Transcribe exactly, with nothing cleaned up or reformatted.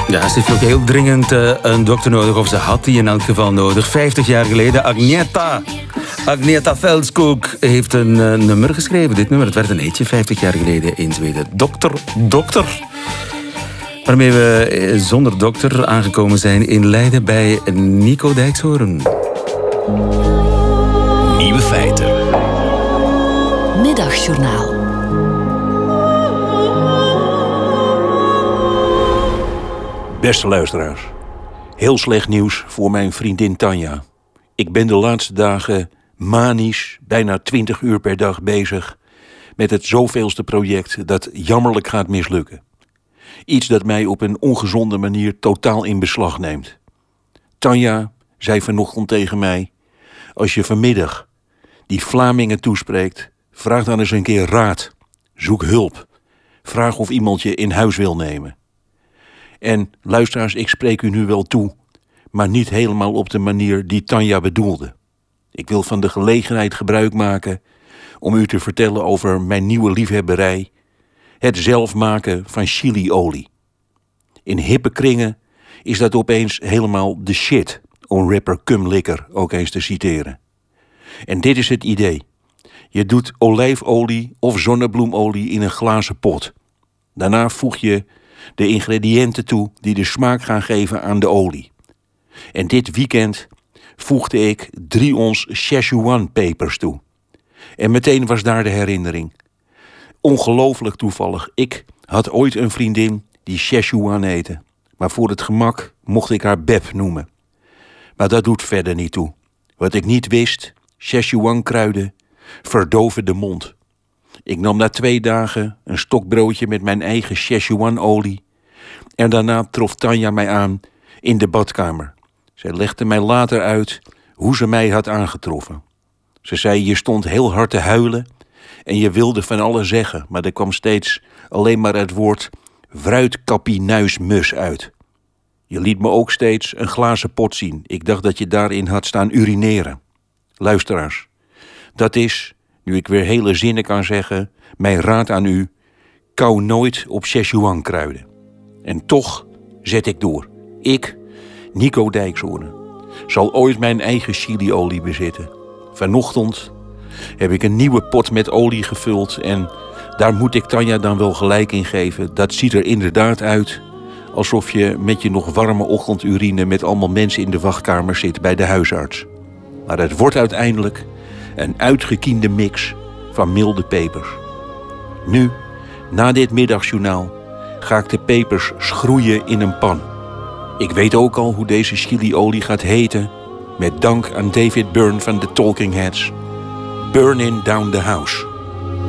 Ja, ze heeft ook heel dringend uh, een dokter nodig, of ze had die in elk geval nodig. Vijftig jaar geleden, Agnieszka. Agnieszka Veldskog heeft een uh, nummer geschreven. Dit nummer, het werd een hitje vijftig jaar geleden in Zweden. Dokter, dokter. Waarmee we uh, zonder dokter aangekomen zijn in Leiden bij Nico Dijkshoorn. Nieuwe feiten. Middagjournaal. Beste luisteraars, heel slecht nieuws voor mijn vriendin Tanja. Ik ben de laatste dagen manisch, bijna twintig uur per dag bezig met het zoveelste project dat jammerlijk gaat mislukken. Iets dat mij op een ongezonde manier totaal in beslag neemt. Tanja zei vanochtend tegen mij: als je vanmiddag die Vlamingen toespreekt, vraag dan eens een keer raad. Zoek hulp. Vraag of iemand je in huis wil nemen. En luisteraars, ik spreek u nu wel toe, maar niet helemaal op de manier die Tanja bedoelde. Ik wil van de gelegenheid gebruik maken om u te vertellen over mijn nieuwe liefhebberij: het zelf maken van chiliolie. In hippe kringen is dat opeens helemaal de shit, om rapper Cum Likker ook eens te citeren. En dit is het idee. Je doet olijfolie of zonnebloemolie in een glazen pot. Daarna voeg je de ingrediënten toe die de smaak gaan geven aan de olie. En dit weekend voegde ik drie ons Szechuan-pepers toe. En meteen was daar de herinnering. Ongelooflijk toevallig. Ik had ooit een vriendin die Szechuan heette. Maar voor het gemak mocht ik haar Beb noemen. Maar dat doet verder niet toe. Wat ik niet wist, Szechuan-kruiden verdoven de mond. Ik nam na twee dagen een stokbroodje met mijn eigen Szechuan-olie. En daarna trof Tanja mij aan in de badkamer. Zij legde mij later uit hoe ze mij had aangetroffen. Ze zei: je stond heel hard te huilen en je wilde van alles zeggen, maar er kwam steeds alleen maar het woord vruitkapinuismus uit. Je liet me ook steeds een glazen pot zien. Ik dacht dat je daarin had staan urineren. Luisteraars, dat is, nu ik weer hele zinnen kan zeggen, mijn raad aan u: kauw nooit op Szechuan kruiden. En toch zet ik door. Ik, Nico Dijkshoorn, zal ooit mijn eigen chiliolie bezitten. Vanochtend heb ik een nieuwe pot met olie gevuld en daar moet ik Tanja dan wel gelijk in geven. Dat ziet er inderdaad uit alsof je met je nog warme ochtendurine met allemaal mensen in de wachtkamer zit bij de huisarts. Maar het wordt uiteindelijk een uitgekiende mix van milde pepers. Nu, na dit middagjournaal, ga ik de pepers schroeien in een pan. Ik weet ook al hoe deze chiliolie gaat heten, met dank aan David Byrne van de Talking Heads. Burning Down the House.